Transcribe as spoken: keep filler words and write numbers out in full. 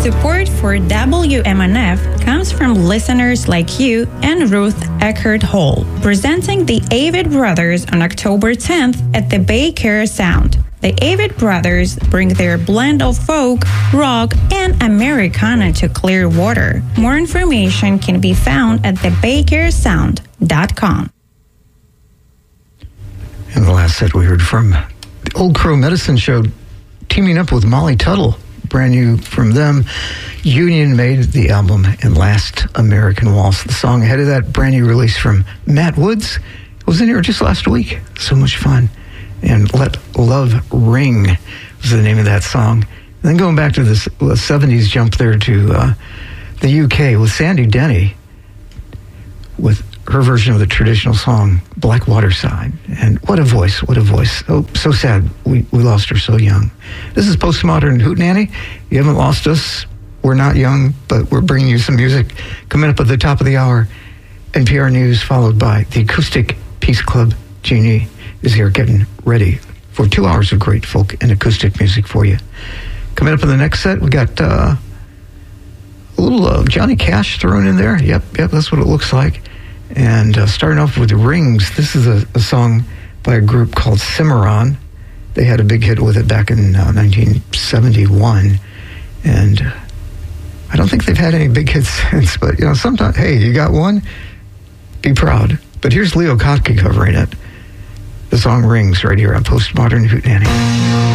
Support for W M N F comes from listeners like you and Ruth Eckert Hall, presenting the Avid Brothers on October tenth at the Bay Care Sound. The Avid Brothers bring their blend of folk, rock, and Americana to Clearwater. More information can be found at the bay care sound dot com. And the last set we heard from the Old Crow Medicine Show, teaming up with Molly Tuttle. Brand new from them. Union made the album and Last American Waltz. The song ahead of that, brand new release from Matt Woods. It was in here just last week. So much fun. And Let Love Ring was the name of that song. And then going back to the seventies, jump there to uh, the U K with Sandy Denny with her version of the traditional song Blackwater Side. And what a voice, what a voice. Oh, so sad we, we lost her so young. This is Postmodern Hootenanny. You haven't lost us. We're not young, but we're bringing you some music. Coming up at the top of the hour, N P R News, followed by the Acoustic Peace Club. Jeannie is here getting ready for two hours of great folk and acoustic music for you. Coming up in the next set, we got uh, a little uh, Johnny Cash thrown in there. Yep, yep, that's what it looks like. And uh, starting off with the Rings, this is a, a song by a group called Cimarron. They had a big hit with it back in uh, nineteen seventy-one. And uh, I don't think they've had any big hits since, but, you know, sometimes, hey, you got one, be proud. But here's Leo Kottke covering it. The song Rings right here on Postmodern Hootenanny.